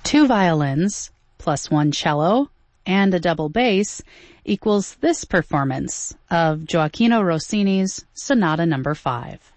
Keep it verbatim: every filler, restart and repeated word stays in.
two violins plus one cello and a double bass equals this performance of Gioacchino Rossini's Sonata Number five.